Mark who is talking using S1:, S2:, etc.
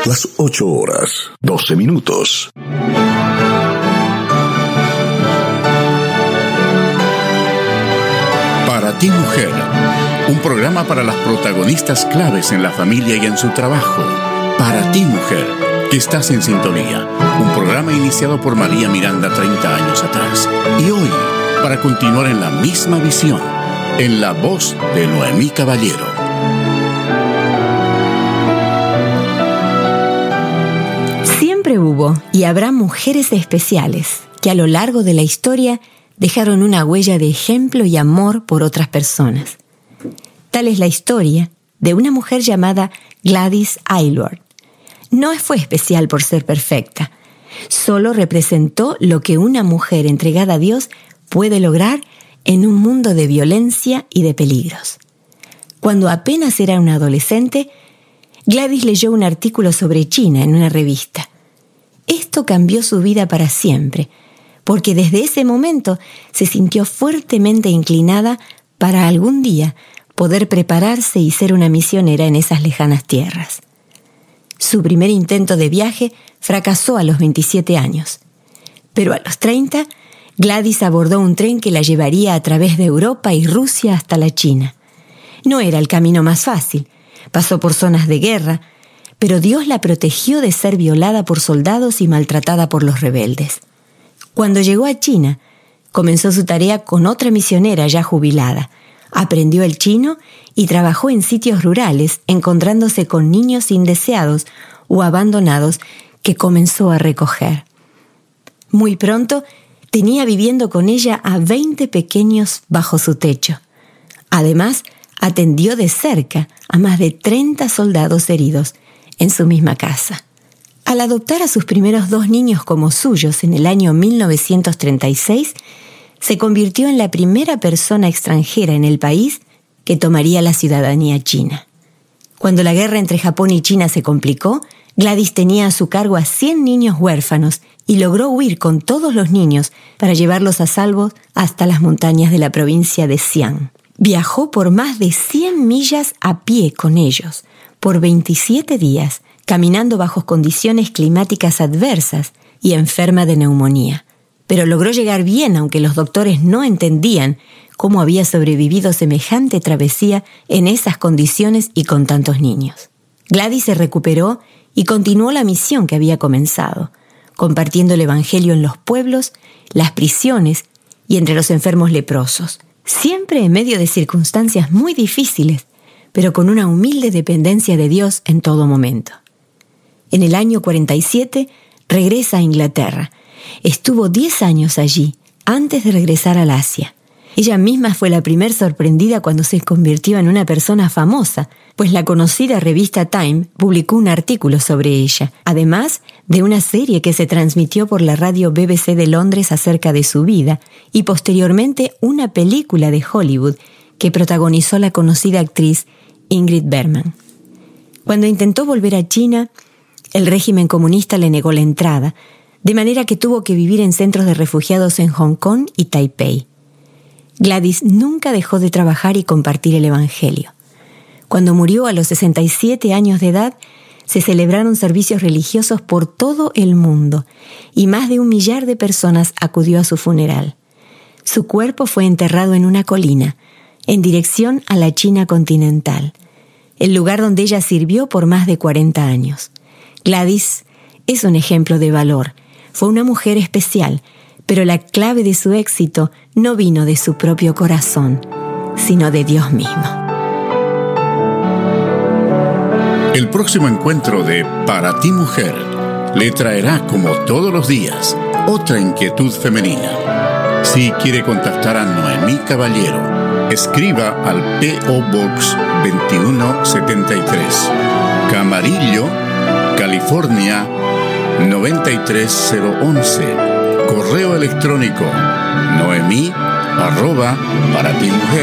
S1: Las 8:12. Para ti, mujer, un programa para las protagonistas claves en la familia y en su trabajo. Para ti, mujer, que estás en sintonía. Un programa iniciado por María Miranda 30 años atrás. Y hoy, para continuar en la misma visión, en la voz de Noemí Caballero.
S2: Siempre hubo y habrá mujeres especiales que a lo largo de la historia dejaron una huella de ejemplo y amor por otras personas. Tal es la historia de una mujer llamada Gladys Aylward. No fue especial por ser perfecta, solo representó lo que una mujer entregada a Dios puede lograr en un mundo de violencia y de peligros. Cuando apenas era una adolescente, Gladys leyó un artículo sobre China en una revista. Esto cambió su vida para siempre, porque desde ese momento se sintió fuertemente inclinada para algún día poder prepararse y ser una misionera en esas lejanas tierras. Su primer intento de viaje fracasó a los 27 años, pero a los 30, Gladys abordó un tren que la llevaría a través de Europa y Rusia hasta la China. No era el camino más fácil, pasó por zonas de guerra, pero Dios la protegió de ser violada por soldados y maltratada por los rebeldes. Cuando llegó a China, comenzó su tarea con otra misionera ya jubilada. Aprendió el chino y trabajó en sitios rurales, encontrándose con niños indeseados o abandonados que comenzó a recoger. Muy pronto, tenía viviendo con ella a 20 pequeños bajo su techo. Además, atendió de cerca a más de 30 soldados heridos en su misma casa. Al adoptar a sus primeros 2 niños como suyos en el año 1936, se convirtió en la primera persona extranjera en el país que tomaría la ciudadanía china. Cuando la guerra entre Japón y China se complicó, Gladys tenía a su cargo a 100 niños huérfanos y logró huir con todos los niños para llevarlos a salvo hasta las montañas de la provincia de Xi'an. Viajó por más de 100 millas a pie con ellos, por 27 días, caminando bajo condiciones climáticas adversas y enferma de neumonía. Pero logró llegar bien, aunque los doctores no entendían cómo había sobrevivido semejante travesía en esas condiciones y con tantos niños. Gladys se recuperó y continuó la misión que había comenzado, compartiendo el evangelio en los pueblos, las prisiones y entre los enfermos leprosos, siempre en medio de circunstancias muy difíciles, pero con una humilde dependencia de Dios en todo momento. En el año 47 regresa a Inglaterra. Estuvo 10 años allí, antes de regresar al Asia. Ella misma fue la primer sorprendida cuando se convirtió en una persona famosa, pues la conocida revista Time publicó un artículo sobre ella, además de una serie que se transmitió por la radio BBC de Londres acerca de su vida, y posteriormente una película de Hollywood que protagonizó la conocida actriz Ingrid Bergman. Cuando intentó volver a China, el régimen comunista le negó la entrada, de manera que tuvo que vivir en centros de refugiados en Hong Kong y Taipei. Gladys nunca dejó de trabajar y compartir el evangelio. Cuando murió a los 67 años de edad, se celebraron servicios religiosos por todo el mundo y más de 1 millar de personas acudió a su funeral. Su cuerpo fue enterrado en una colina, en dirección a la China continental, el lugar donde ella sirvió por más de 40 años. Gladys es un ejemplo de valor. Fue una mujer especial, pero la clave de su éxito no vino de su propio corazón, sino de Dios mismo.
S1: El próximo encuentro de Para ti, mujer, le traerá, como todos los días, otra inquietud femenina. Si quiere contactar a Noemí Caballero, escriba al P.O. Box 2173, Camarillo, California 93011. Correo electrónico noemi@paratimujer